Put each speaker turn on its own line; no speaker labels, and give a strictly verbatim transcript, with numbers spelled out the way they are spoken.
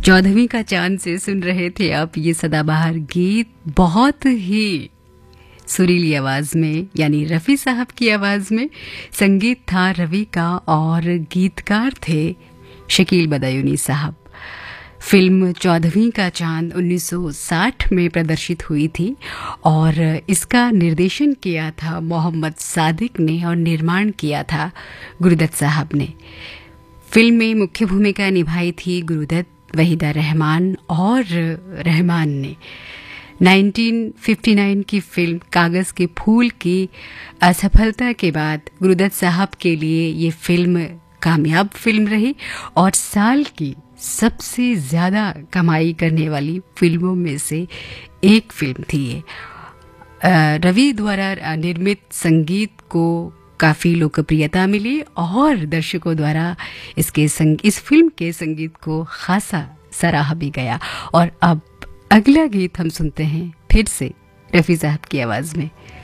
चौदहवीं का चांद से सुन रहे थे आप ये सदाबहार गीत। बहुत ही सुरीली आवाज़ में, यानी रफ़ी साहब की आवाज़ में। संगीत था रवि का और गीतकार थे शकील बदायूनी साहब। फिल्म चौदहवीं का चांद उन्नीस सौ साठ में प्रदर्शित हुई थी और इसका निर्देशन किया था मोहम्मद सादिक ने और निर्माण किया था गुरुदत्त साहब ने। फिल्म में मुख्य भूमिका निभाई थी गुरुदत्त, वहीदा रहमान और रहमान ने। उन्नीस सौ उनसठ की फिल्म कागज़ के फूल की असफलता के बाद गुरुदत्त साहब के लिए ये फिल्म कामयाब फिल्म रही और साल की सबसे ज़्यादा कमाई करने वाली फिल्मों में से एक फिल्म थी ये। रवि द्वारा निर्मित संगीत को काफ़ी लोकप्रियता मिली और दर्शकों द्वारा इसके संग इस फिल्म के संगीत को खासा सराहा भी गया। और अब अगला गीत हम सुनते हैं फिर से रफ़ी साहब की आवाज़ में।